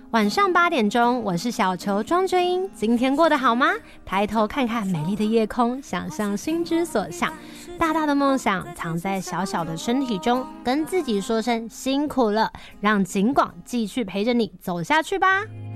晚上8点钟，我是小球庄鵑英。今天过得好吗？抬头看看美丽的夜空，想象心之所向。大大的梦想藏在小小的身体中，跟自己说声辛苦了，让景广继续陪着你走下去吧。